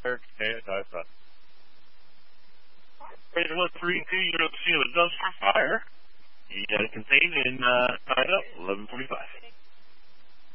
Rated 132, you're seeing a dumpster fire. You got it contained and tied up, 11:45.